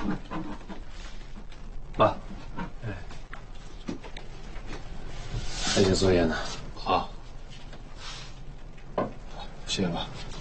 爸，还写作业呢。 好，谢谢爸。